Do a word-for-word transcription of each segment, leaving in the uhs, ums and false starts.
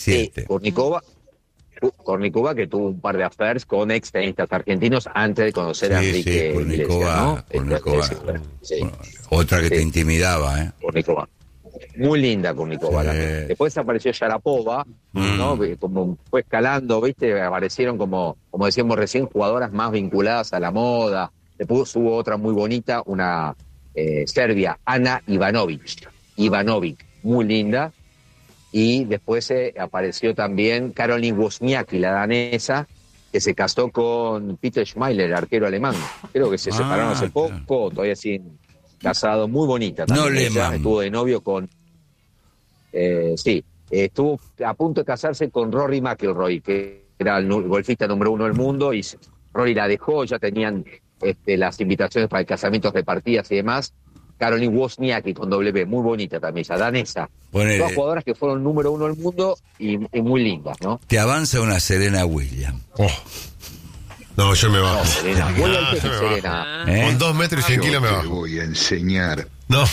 siete. Kurnikova, Kurnikova que tuvo un par de affairs con ex tenistas argentinos antes de conocer Sí, a Enrique sí, Kurnikova, Iglesias, ¿no? Kurnikova. Entonces, sí. Otra que Sí. te intimidaba, ¿eh? Kurnikova. Muy linda Kurnikova. Sí. también. Después apareció Sharapova, Mm. ¿no? Como fue escalando, ¿viste? Aparecieron como, como decíamos recién, jugadoras más vinculadas a la moda. Después hubo otra muy bonita, una eh, serbia, Ana Ivanovic. Ivanovic, muy linda. Y después eh, apareció también Caroline Wozniacki, la danesa, que se casó con Peter Schmeichel, el arquero alemán. Creo que se Ah, separaron hace poco, claro. todavía siguen casados. Muy bonita No también. Ella Lehmann. estuvo de novio con... Eh, sí, eh, estuvo a punto de casarse con Rory McIlroy, que era el nu- golfista número uno del mundo, y Rory la dejó, ya tenían este, las invitaciones para el casamiento repartidas y demás. Caroline Wozniacki con W, muy bonita también, ella, danesa. Ponele. Dos jugadoras que fueron número uno del mundo y, y muy lindas, ¿no? Te avanza una Serena Williams. Oh. No, yo me No, bajo. Serena, vuelve al Ah, tenis, yo me bajo. Serena. ¿Eh? Con dos metros y cien kilos me Te bajo. voy a enseñar. No.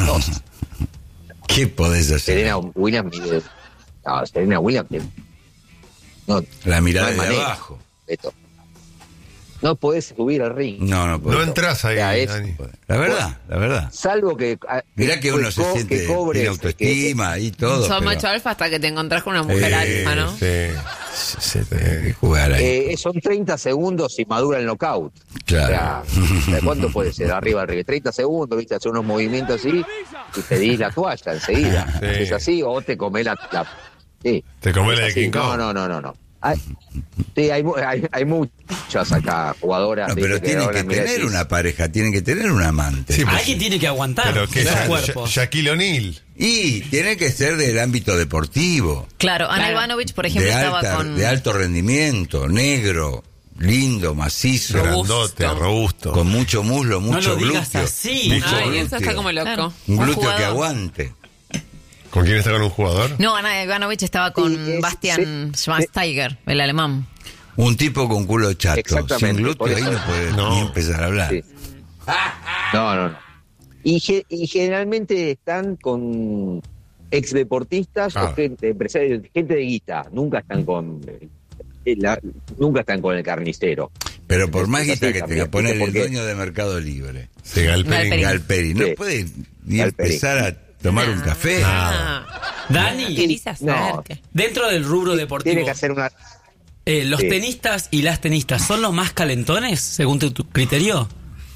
¿Qué podés hacer? Serena Williams mide... No, Serena Williams... mide- No, La mirada no hay de manera, abajo. Beto. No podés subir al ring. No, no podés. No entras ahí, Ya, es- Dani. La verdad, la verdad. Salvo que... ah, Mirá que uno se co- siente, que cobres, tiene autoestima y todo. Sos pero macho alfa hasta que te encontrás con una mujer Eh, alfa, ¿no? Sí. se- se tiene que jugar ahí. Eh, son treinta segundos y madura el knockout. Claro. O sea, ¿cuánto puede ser? Arriba, arriba. treinta segundos, ¿viste? Hacer unos movimientos así y pedís la toalla enseguida. Sí. Es así, o te comés la... la- sí. Te comés Es la de así. King Kong. No, no, no, no. no. Hay, sí, hay, mu- hay, hay muchas acá jugadoras. No, ¿viste? pero tienen ahora que mirá, tener decís, una pareja, tienen que tener un amante. Sí, pues, Alguien tiene que aguantar pero que esos Sha- cuerpos. Sha- Shaquille O'Neal. Y tiene que ser del ámbito deportivo, Claro, Ana Claro. Ivanovic, por ejemplo, de, estaba alta, con... de alto rendimiento, negro, lindo, macizo, Robusto. Grandote, robusto. con mucho muslo, No mucho lo digas glúteo. así. mucho Ay, glúteo. eso está como loco. Un Un glúteo que jugador. aguante. ¿Con quién está con un jugador? No, Ana Ivanovic estaba con Sí, es- Bastian sí, Schweinsteiger, el alemán. Un tipo con culo chato, Exactamente, sin glúteo, por ahí eso- no puede No. ni empezar a hablar. Sí. No, no, no. Y, ge- y generalmente están con ex deportistas Ah. o gente, empresarios, gente de guita. Nunca están con eh, la- nunca están con el carnicero. Pero por más Es guita así que también, tenga, poner el porque- dueño de Mercado Libre, Sí, Galperín. Galperín. Galperi, no Sí. puede ni Galperín. empezar a tomar un café. Ah, Dani, querís hacer? No. ¿Qué? dentro del rubro deportivo, Tiene que hacer una... eh, ¿los Sí. tenistas y las tenistas son los más calentones, según tu, tu criterio?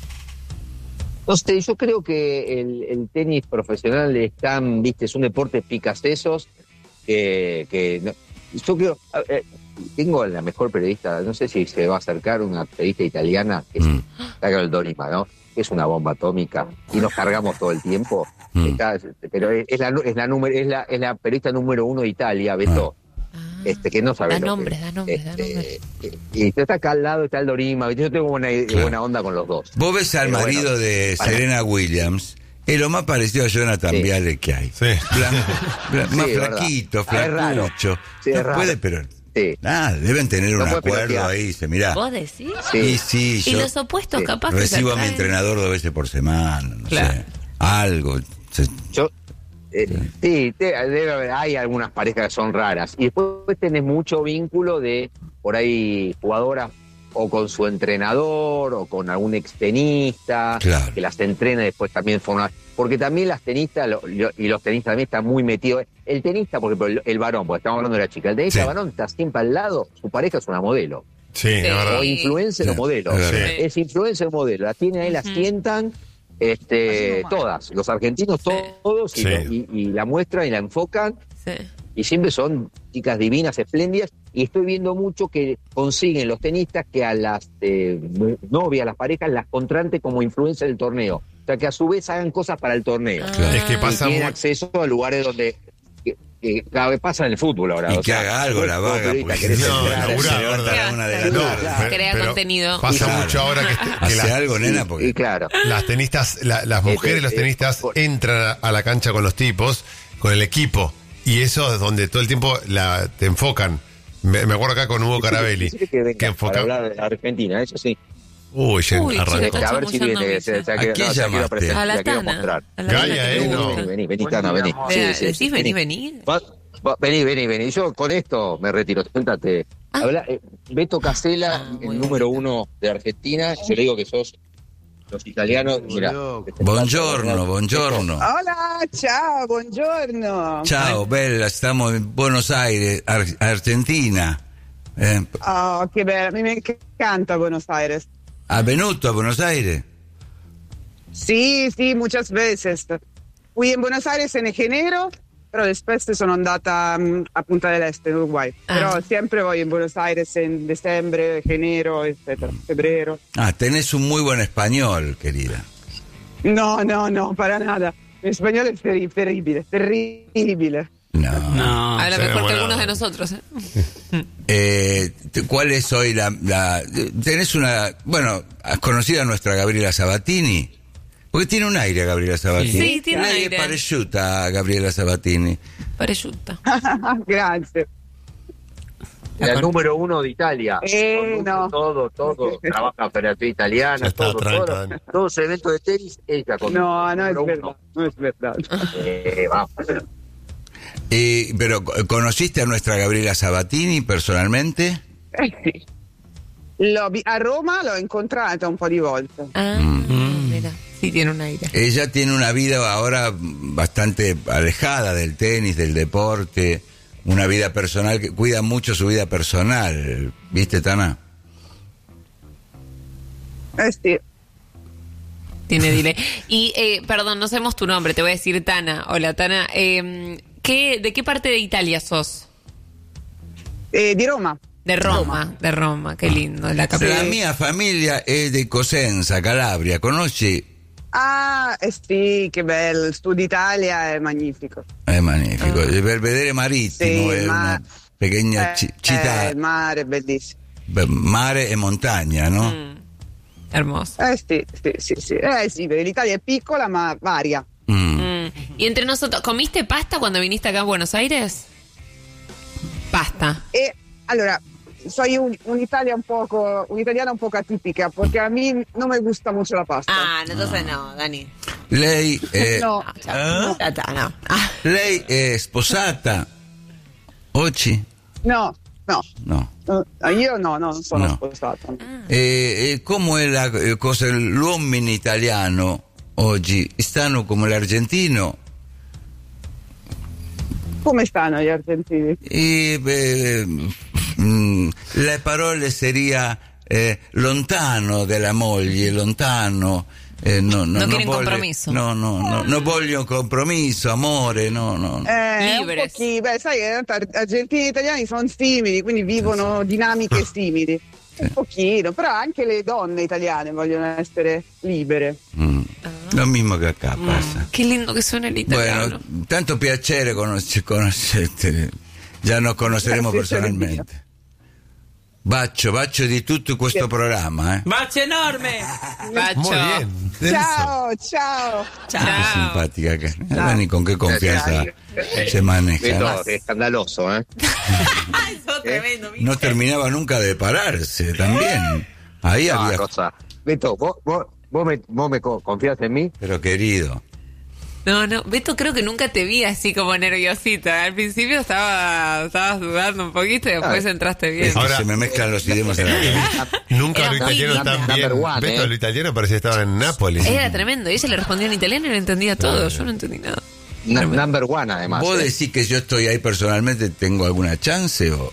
No sé, yo creo que el, el tenis profesional es tan, viste, es un deporte picasesos que, que no- yo creo, a- eh, tengo a la mejor periodista, no sé si se va a acercar una periodista italiana, que es Mm. Carol Dorima, ¿no? Que es una bomba atómica y nos cargamos todo el tiempo. Mm. Está- pero es, es la, nu- es, la número, es, la, es la periodista número uno de Italia, Beto. Este, que no sabe Da lo que- nombres, da nombres, da nombres. eh, y está acá al lado, está el Dorima. Yo tengo buena, Claro. buena onda con los dos. Vos ves al Pero bueno, marido de para- Serena Williams, es lo más parecido a Jonathan Sí. Viale que hay. Sí. Blan- blan- Sí, más es verdad. flaquito, Es raro. flacucho. Sí, es no raro. puede, pero Sí. nada, deben tener No un puede acuerdo pelotear. ahí, dice, mirá, ¿Vos decís? Sí. y sí, Y yo los opuestos sí. capaz que se recibo a mi atraen. entrenador dos veces por semana, no Claro. sé, algo. Se- Yo, eh, sí, te- debe haber- hay algunas parejas que son raras. Y después tenés mucho vínculo de, por ahí, jugadoras o con su entrenador o con algún extenista Claro. que las entrena y después también forma. Porque también las tenistas lo- lo- y los tenistas también están muy metidos. El tenista, por ejemplo, el, el varón, porque estamos hablando de la chica, el tenista Sí. varón está siempre al lado, su pareja es una modelo. Sí, es verdad. O influencer o Sí, modelo. es verdad. Sí. Es influencer o modelo. La tiene ahí, la sientan, este, todas, los argentinos Sí. todos, y, Sí. lo- y- y la muestran y la enfocan, Sí. y siempre son chicas divinas, espléndidas, y estoy viendo mucho que consiguen los tenistas que a las eh, novias, a las parejas, las contraten como influencer del torneo. O sea, que a su vez hagan cosas para el torneo. Claro. Es que Y pasa tienen muy... acceso a lugares donde... Que, que cada vez pasa en el fútbol ahora. Y o que sea, haga algo vos la como vaga, periodista porque querés no, entrar, laburá, se levanta a la una de la No, tarde. claro. Crea pero contenido. Pasa Claro. mucho ahora que, que Hace las, algo, nena, y porque claro. las tenistas, la- las mujeres y los eh, tenistas por- entran a la cancha con los tipos, con el equipo. Y eso es donde todo el tiempo la, te enfocan. Me, me acuerdo acá con Hugo Carabelli. Decirle que venga Que para enfoca... hablar de Argentina, eso sí. Uy, ya Uy, arrancó. chico, a ver si chamullando viene. mucho. se- se- ¿A no, quién se quiero llamaste? presentar, A la la quiero Tana. mostrar. A la Gaia, Tana. ¿eh? No. Vení, vení, vení, Tana, vení. Vea, ¿decís vení, vení? Va- Va, Vení, vení, vení. Yo con esto me retiro. Siéntate. Ah. Habla, eh, Beto Casella, Ah, muy el número bonito. uno de Argentina. Yo le digo que sos los italianos. Mira. Buongiorno, buongiorno. Hola, ciao, buongiorno. Ciao, bella, estamos en Buenos Aires, Ar- Argentina. Eh, Oh, che bello, mi encanta Buenos Aires. ¿Ha venuto a Buenos Aires? Sì, sì, muchas veces. Fui in Buenos Aires en enero, però después sono andata mm, a Punta del Este, in Uruguay. Ah. Però sempre voy in Buenos Aires en diciembre, enero, etcétera, febrero. Ah, tenés un muy buen español, querida. No, no, no, para nada. Mi español es terri- terribile, terribile. No. No. Habla sí, mejor que bueno. algunos de nosotros. ¿eh? Eh, t- ¿Cuál es hoy la, la... Tenés una... Bueno, ¿has conocido a nuestra Gabriela Sabatini? Porque tiene un aire Gabriela Sabatini. Sí, tiene un Lei aire. è paresciuta a Gabriela Sabatini. Paresciutta. Grazie. El número uno de Italia. Eh, no. Todo, todo. Trabaja en Federación Italiana. Ya está, todo, tranca, todo. Dani. Todos los eventos de tenis, ella con No, no es número verdad, uno. no es verdad. Eh, vamos. Eh, pero, ¿conociste a nuestra Gabriela Sabatini personalmente? L'ho vi- a Roma l'ho incontrata un po' di volte. Ah, mira. Sí, tiene un aire. Ella tiene una vida ahora bastante alejada del tenis, del deporte, una vida personal que cuida mucho su vida personal, ¿viste, Tana? Eh sì. Tiene delay. Y, eh, perdón, no sabemos tu nombre, te voy a decir Tana. Hola, Tana. Eh, ¿qué, ¿De qué parte de Italia sos? Eh, di Roma. De Roma, de Roma, qué lindo, la capital. La mia famiglia è di Cosenza, Calabria, conosci? Ah, eh sì, che bello, il Sud Italia è magnifico. È magnifico, Ah. il Belvedere Marittimo Sì, è ma- una pequeña Eh, ci- città, eh, il mare è bellissimo. beh, mare e montagna, no? Mm, hermoso. Eh sì, sì, sì, sì. Eh sì, perché l'Italia è piccola ma varia. Mm. Mm. Y entre nosotros, ¿comiste pasta cuando viniste acá a Buenos Aires? Pasta. E allora, soy un, un'Italia un poco, un'italiana un poco atipica, porque a mí no me gusta mucho la pasta. Ah, entonces no, Dani. Lei è, No, Chao. Ya está, no. Ah. lei è sposata? Oggi? no, no. No. No, io no, no, non sono No. sposata. E, e come la eh, cosa, l'uomo italiano oggi stanno come l'argentino? Come stanno gli argentini? E, beh, mm, le parole seria eh, lontano della moglie, lontano. eh, no, no, Non quieren voglio- compromesso. No, no, no, non voglio compromesso, amore, no, no. Eh, un Libres. pochino, beh, sai che in realtà argentini e italiani sono simili, quindi vivono dinamiche simili. Un pochino, però anche le donne italiane vogliono essere libere. Mm. Lo mismo che acá pasa. Qué lindo que suena el italiano. Bueno, tanto piacere conosce- conoscerte. Ya nos conoceremo Grazie, personalmente. Bacio, bacio di tutto questo programma, eh. ¡Bacio enorme! Bacio. Muy bien. Nelson. Ciao, ciao. Qué Chao. simpática que. Dani, con qué confianza se maneja. Beto, qué escandaloso, ¿eh? Ay, sos tremendo, ¿viste? No terminaba nunca de pararse también. Ahí Ah, había. cosa. Beto, vos, vos, vos me, vos me co- confías en mí. Pero querido. No, no, Beto, creo que nunca te vi así como nerviosita. Al principio estaba, estabas dudando un poquito y después Ah, entraste bien. Es que Ahora- se me mezclan los idiomas en la cabeza. Nunca Era lo muy italiano lindo. tan bien. Number one, Beto, eh. lo italiano parecía que estaba en Nápoles. Era tremendo. Y ella le respondía en italiano y lo entendía todo. Yo no entendí nada. Na- number one, además. ¿Vos ¿eh? decís que yo estoy ahí personalmente, tengo alguna chance o...?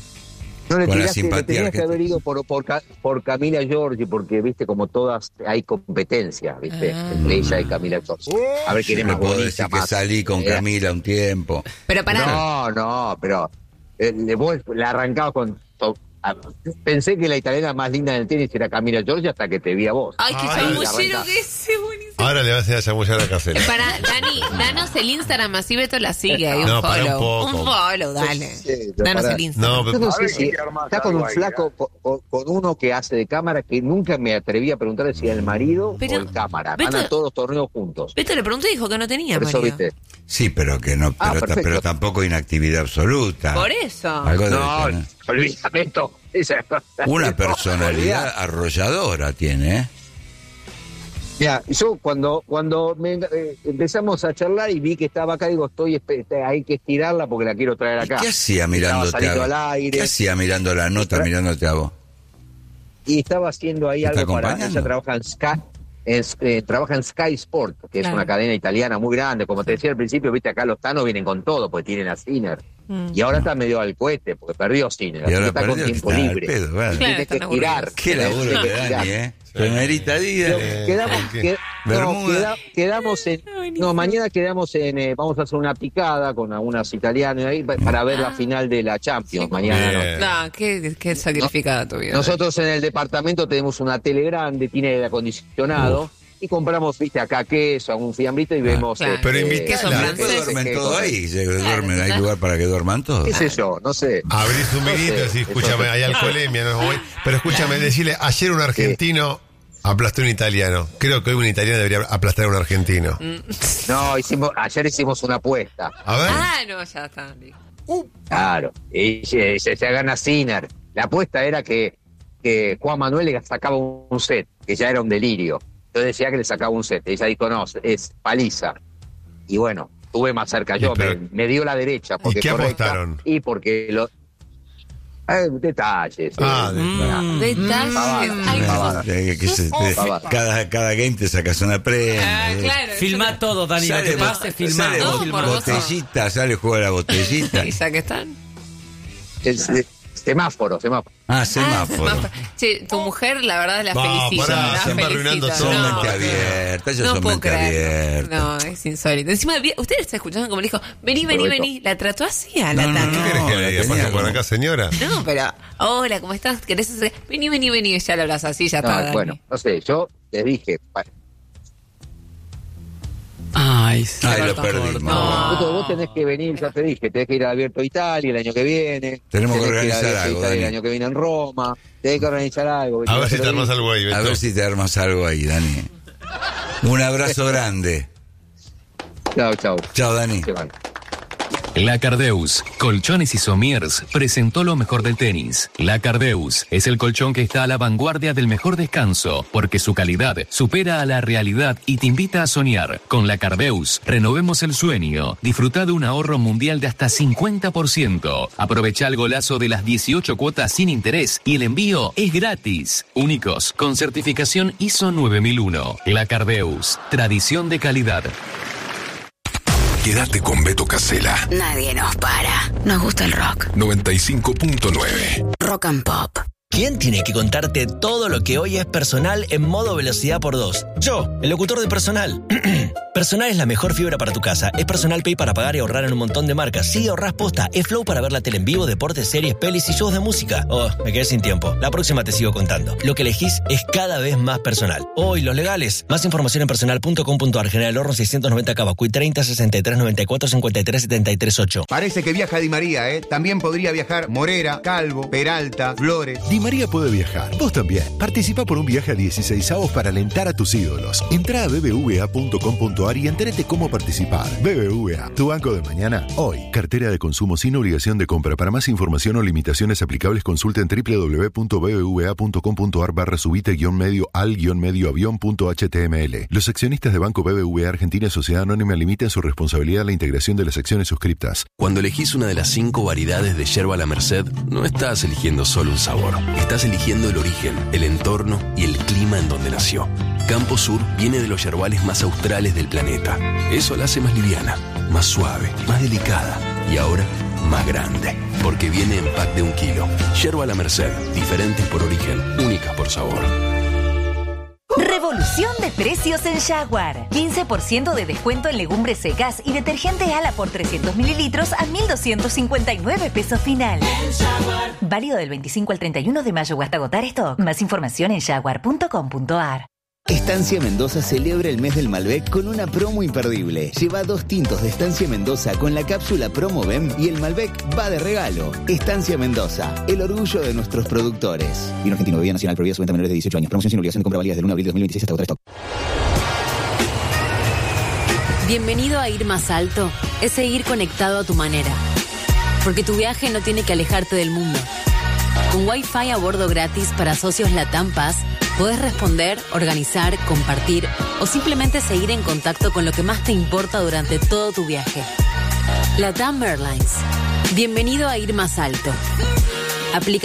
No le con la tiraste, le simpatía tenías que argentina. haber ido por, por, Ca- por Camila Giorgi, porque, viste, como todas hay competencia, viste, Ah. entre ella y Camila Giorgi. A ver quién es Me más puedo bonita, decir que más- salí con eh, Camila un tiempo. Pero pará. No, no, pero eh, le- vos la arrancabas con... to- a- pensé que la italiana más linda del tenis era Camila Giorgi hasta que te vi a vos. Ay, qué Ay, chamullero arranca. que es, es buenísimo. Ahora le vas a ir a chamullar a café. Para, Dani, danos el Instagram, así Beto la sigue. Ahí un No, para un follow. poco. Un follow, dale. Sí, Danos para- el Instagram. No, Yo pero, no sé si está con un flaco, con, con- con uno que hace de cámara, que nunca me atreví a preguntarle si era el marido Pero, o el cámara. Beto- Van a todos los torneos juntos. Beto le pregunté y dijo que no tenía Por eso, marido. viste. Sí, pero que no, Ah, pero, ta- perfecto. pero tampoco inactividad absoluta. Por eso. Algo debe No, tener. olvídame esto. Esa- Una No, personalidad olvidá. arrolladora tiene, ¿eh? Mira, yo cuando cuando me, eh, empezamos a charlar y vi que estaba acá, digo, estoy hay que estirarla porque la quiero traer acá. ¿Y qué hacía mirándote a vos? Al aire. ¿Qué hacía mirando la nota, Tra- mirándote a vos? Y estaba haciendo ahí ¿Te está algo para... acompañando? Ella trabaja en Sky, es, eh, trabaja en Sky Sport, que es Claro. una cadena italiana muy grande. Como te decía al principio, viste, acá los tanos vienen con todo, porque tienen a Sinner. Mm. Y ahora está medio al cohete, porque perdió Sinner. Y así ahora que está perdió, con que tiempo está al libre. pedo, claro. Claro, Tienes que están girar. aburridos. Qué laburo Tienes que que Dani, girar. ¿eh? Primerita día. Pero Eh, quedamos, ¿qué? que- no, Bermuda. queda- quedamos en, Buenísimo. no, mañana quedamos en, eh, vamos a hacer una picada con algunas italianas ahí pa- para ver la final de la Champions Sí, mañana. bien. ¿no? No, qué, qué sacrificada tu vida. Nosotros en el departamento tenemos una tele grande, tiene aire acondicionado y compramos, viste, acá queso, algún fiambrito y vemos. claro. Pero este, invitala. Queso eh, francés. qué- Duermen qué- todos ahí. se duermen, Claro. ¿hay lugar para que duerman todos? ¿Qué sé yo? No sé. Abrís un No vinito y sé, decís, escúchame, eso- hay alcoholemia, no voy. Pero escúchame, decirle, ayer un argentino aplastó a un italiano. Creo que hoy un italiano debería aplastar a un argentino. No, hicimos, ayer hicimos una apuesta. A ver. Ah, no, ya está. Claro. Y se, se, se gana Sinner. La apuesta era que, que Juan Manuel le sacaba un set, que ya era un delirio. Entonces decía que le sacaba un set. Ella dijo, no, es paliza. Y bueno, estuve más cerca yo, Y pero- me, me dio la derecha. Porque qué correcta, apostaron? Y porque lo... Eh, detalles. Ah, eh. de- Mm, Detalles. Pavada. Ay, Pavada. no. Eh, que se- te- Pavada. cada, cada game te sacas una prenda. Ah, eh. claro. Filma todo, Dani. Lo que bo- pase, filma. sale No, bo- por vos no. botellita, sale juego de la botellita. Y ya que están. Es- es- semáforo, semáforo. Ah, semáforo. Ah, Che, tu mujer, la verdad, la No, felicito. pará, la siempre felicito. arruinando todo. Son No, mente abierta, ellos no son puedo mente creer. abierta. No, es insólito. Encima, vi- ustedes están escuchando como le dijo, vení, vení, Aprovecho. vení. La trató así a la No, no, Tana. ¿Qué no. querés que la le diga? tenía Pasa por como- acá, señora. No, pero, hola, ¿cómo estás? ¿Querés hacer? Vení, vení, vení. Ya la abraza así, ya No, está. Dani. bueno, no sé, yo les dije, pa- Ay, se Ay, lo corta perdimos. corto. No. vos, vos tenés que venir, ya te dije, tenés que ir a Abierto Italia el año que viene. Tenemos que tenés ir a organizar Abierto algo, Italia Dani. el año que viene en Roma. Tenés que organizar algo. A ver si te Pero armas di- algo ahí, A Beto. ver si te armas algo ahí, Dani. Un abrazo grande. Chao, chao. Chao, Dani. Se van. La Cardeus, Colchones y Somiers, presentó lo mejor del tenis. La Cardeus es el colchón que está a la vanguardia del mejor descanso, porque su calidad supera a la realidad y te invita a soñar. Con La Cardeus, renovemos el sueño. Disfruta de un ahorro mundial de hasta cincuenta por ciento. Aprovecha el golazo de las dieciocho cuotas sin interés y el envío es gratis. Únicos, con certificación I S O nueve mil uno. La Cardeus, tradición de calidad. Quédate con Beto Casella. Nadie nos para. Nos gusta el rock. noventa y cinco punto nueve. Rock and pop. ¿Quién tiene que contarte todo lo que hoy es Personal en modo velocidad por dos? Yo, el locutor de Personal. Personal es la mejor fibra para tu casa. Es Personal Pay para pagar y ahorrar en un montón de marcas. Sí, ahorrás posta. Es Flow para ver la tele en vivo, deportes, series, pelis y shows de música. Oh, me quedé sin tiempo. La próxima te sigo contando. Lo que elegís es cada vez más personal. Oh, y los legales. Más información en personal punto com punto ar. General Horno seiscientos noventa Cavacuy treinta sesenta y tres noventa y cuatro cincuenta y tres setenta y tres ocho. Parece que viaja Di María, ¿eh? También podría viajar Morera, Calvo, Peralta, Flores. Di María puede viajar. Vos también. Participa por un viaje a dieciséis avos para alentar a tus ídolos. Entrá a b b v a punto com punto ar y entérate cómo participar. B B V A, tu banco de mañana, hoy. Cartera de consumo sin obligación de compra. Para más información o limitaciones aplicables, consulta en w w w punto b b v a punto com punto ar barra subite guión medio al guión medio avión punto h t m l. Los accionistas de Banco B B V A Argentina Sociedad Anónima limitan su responsabilidad a la integración de las acciones suscriptas. Cuando elegís una de las cinco variedades de yerba La Merced, no estás eligiendo solo un sabor. Estás eligiendo el origen, el entorno y el clima en donde nació. Campo Sur viene de los yerbales más australes del planeta. Eso la hace más liviana, más suave, más delicada y ahora más grande. Porque viene en pack de un kilo. Yerba La Merced, diferentes por origen, únicas por sabor. Revolución de precios en Jaguar. quince por ciento de descuento en legumbres secas y detergente Ala por trescientos mililitros a mil doscientos cincuenta y nueve pesos final. Válido del veinticinco al treinta y uno de mayo o hasta agotar stock. Más información en jaguar punto com punto ar. Estancia Mendoza celebra el mes del Malbec con una promo imperdible. Lleva dos tintos de Estancia Mendoza con la cápsula Promo B E M y el Malbec va de regalo. Estancia Mendoza, el orgullo de nuestros productores. Vino argentino, bebida nacional, prohibida su venta a menores de dieciocho años. Promoción sin obligación de compra válida del uno de abril de dos mil veintiséis hasta agotar stock. Bienvenido a Ir Más Alto. Es seguir conectado a tu manera. Porque tu viaje no tiene que alejarte del mundo. Con Wi-Fi a bordo gratis para socios Latam Pass, podés responder, organizar, compartir o simplemente seguir en contacto con lo que más te importa durante todo tu viaje. Latam Airlines. Bienvenido a ir más alto. Aplica